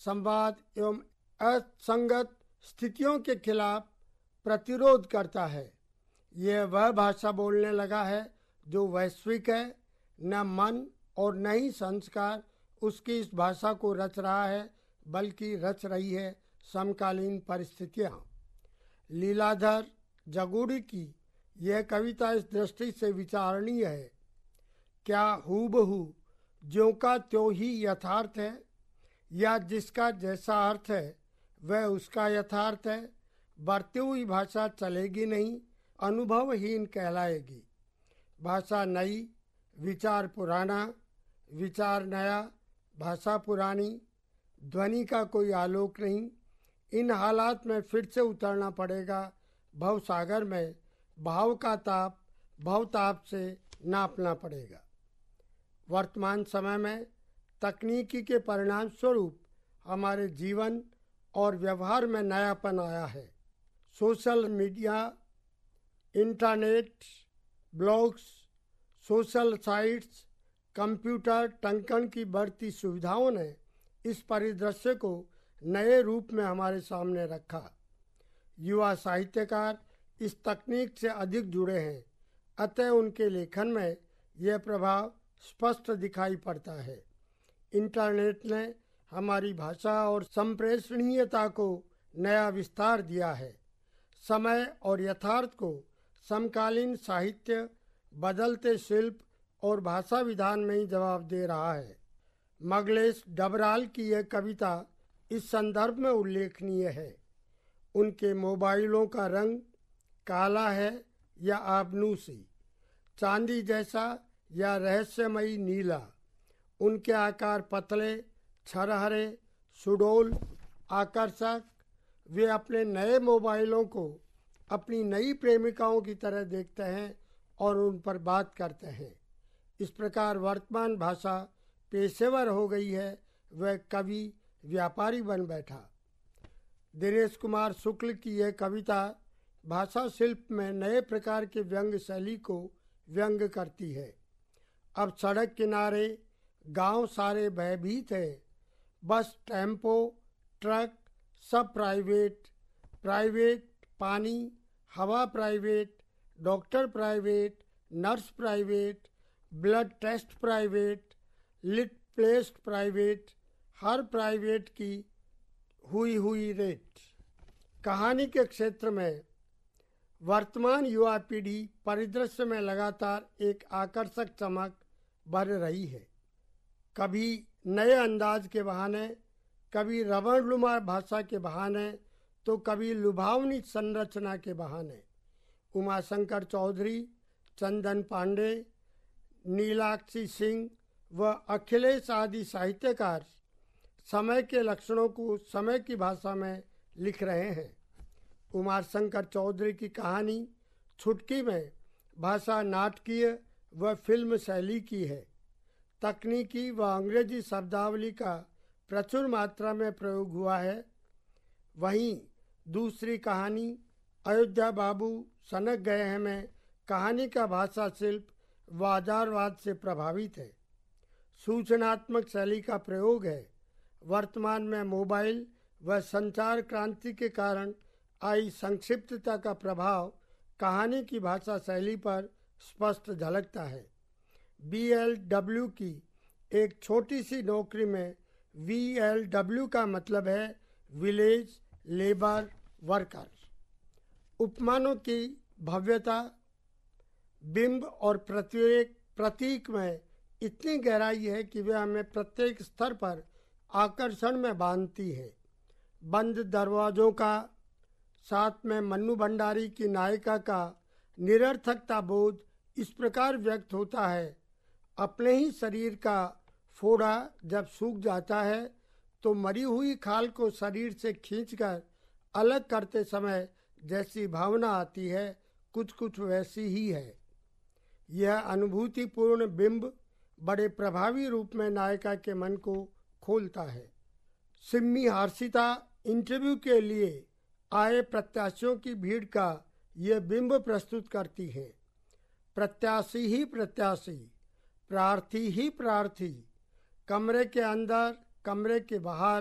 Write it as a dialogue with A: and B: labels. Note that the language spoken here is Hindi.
A: संवाद एवं असंगत स्थितियों के खिलाफ प्रतिरोध करता है। यह वह भाषा बोलने लगा है जो वैश्विक है। न मन और न ही संस्कार उसकी इस भाषा को रच रहा है, बल्कि रच रही है समकालीन परिस्थितियाँ। लीलाधर जगूड़ी की यह कविता इस दृष्टि से विचारणीय है। क्या हूबहू ज्यों का त्यों ही यथार्थ है, या जिसका जैसा अर्थ है वह उसका यथार्थ है। बढ़ती हुई भाषा चलेगी नहीं, अनुभवहीन कहलाएगी। भाषा नई, विचार पुराना, विचार नया, भाषा पुरानी, ध्वनि का कोई आलोक नहीं। इन हालात में फिर से उतरना पड़ेगा भवसागर में। भाव का ताप भवताप से नापना पड़ेगा। वर्तमान समय में तकनीकी के परिणाम स्वरूप हमारे जीवन और व्यवहार में नयापन आया है। Social media, internet, blogs, social sites, computer, टंकन की बढ़ती सुविधाओं ने इस परिदृश्य को नए रूप में हमारे सामने रखा। युवा साहित्यकार इस तकनीक से अधिक जुड़े हैं, अतः उनके लेखन में यह प्रभाव स्पष्ट दिखाई पड़ता है। इंटरनेट ने हमारी भाषा और संप्रेषणीयता को नया विस्तार दिया है। समय और यथार्थ को समकालीन साहित्य बदलते शिल्प और भाषा विधान में ही जवाब दे रहा है। मंगलेश डबराल की यह कविता इस संदर्भ में उल्लेखनीय है। उनके मोबाइलों का रंग काला है या आबनूसी, चांदी जैसा या रहस्यमयी नीला। उनके आकार पतले, छरहरे, सुडौल, आकर्षक। वे अपने नए मोबाइलों को अपनी नई प्रेमिकाओं की तरह देखते हैं और उन पर बात करते हैं। इस प्रकार वर्तमान भाषा पेशेवर हो गई है, वह कवि व्यापारी बन बैठा। दिनेश कुमार शुक्ल की यह कविता भाषा शिल्प में नए प्रकार के व्यंग शैली को व्यंग करती है। अब सड़क किनारे गांव सारे भयभीत है। बस, टेम्पो, ट्रक सब प्राइवेट, प्राइवेट पानी, हवा private, doctor private, nurse private, blood test private, lit placed private, हर प्राइवेट की हुई रेट। कहानी के क्षेत्र में वर्तमान युवा पीढ़ी परिदृश्य में लगातार एक आकर्षक चमक भर रही है। कभी नए अंदाज के बहाने, कभी रवणनुमा भाषा के बहाने, तो कभी लुभावनी संरचना के बहाने। उमाशंकर चौधरी, चंदन पांडे, नीलाक्षी सिंह व अखिलेश आदि साहित्यकार समय के लक्षणों को समय की भाषा में लिख रहे हैं। उमाशंकर चौधरी की कहानी छुटकी में भाषा नाटकीय व फिल्म शैली की है। तकनीकी व अंग्रेजी शब्दावली का प्रचुर मात्रा में प्रयोग हुआ है। वहीं दूसरी कहानी अयोध्या बाबू सनक गए हैं में कहानी का भाषा शिल्प वाजारवाद से प्रभावित है। सूचनात्मक शैली का प्रयोग है। वर्तमान में मोबाइल व संचार क्रांति के कारण आई संक्षिप्तता का प्रभाव कहानी की भाषा शैली पर स्पष्ट झलकता है। BLW की एक छोटी सी नौकरी में VLW का मतलब है विलेज लेबर वर्कर। उपमानों की भव्यता बिंब और प्रतीक में इतनी गहराई है कि वे हमें प्रत्येक स्तर पर आकर्षण में बांधती है। बंद दरवाजों का, साथ में मन्नू भंडारी की नायिका का निरर्थकता बोध इस प्रकार व्यक्त होता है। अपने ही शरीर का फोड़ा जब सूख जाता है तो मरी हुई खाल को शरीर से खींचकर अलग करते समय जैसी भावना आती है, कुछ कुछ वैसी ही है। यह अनुभूतिपूर्ण बिंब बड़े प्रभावी रूप में नायिका के मन को खोलता है। सिम्मी हर्षिता इंटरव्यू के लिए आए प्रत्याशियों की भीड़ का यह बिंब प्रस्तुत करती है। प्रत्याशी ही प्रत्याशी, प्रार्थी ही प्रार्थी, कमरे के अंदर, कमरे के बाहर,